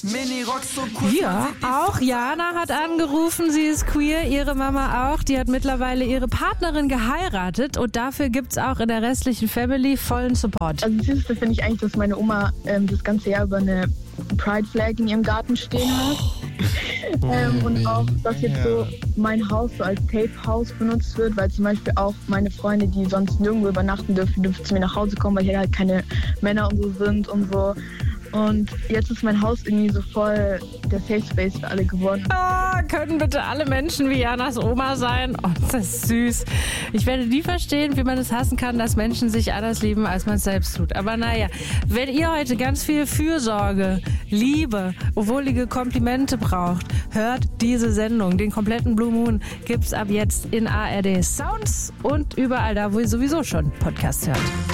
Ja, auch Jana hat angerufen, sie ist queer, ihre Mama auch. Die hat mittlerweile ihre Partnerin geheiratet und dafür gibt's auch in der restlichen Family vollen Support. Also das Süßeste finde ich eigentlich, dass meine Oma das ganze Jahr über eine Pride-Flag in ihrem Garten stehen hat. Und auch, dass jetzt so mein Haus so als Safe-House benutzt wird, weil zum Beispiel auch meine Freunde, die sonst nirgendwo übernachten dürfen zu mir nach Hause kommen, weil hier halt keine Männer und so sind und so. Und jetzt ist mein Haus irgendwie so voll der Safe Space für alle geworden. Oh, können bitte alle Menschen wie Janas Oma sein? Oh, das ist süß. Ich werde nie verstehen, wie man es hassen kann, dass Menschen sich anders lieben, als man es selbst tut. Aber naja, wenn ihr heute ganz viel Fürsorge, Liebe, wohlige Komplimente braucht, hört diese Sendung. Den kompletten Blue Moon gibt's ab jetzt in ARD Sounds und überall da, wo ihr sowieso schon Podcasts hört.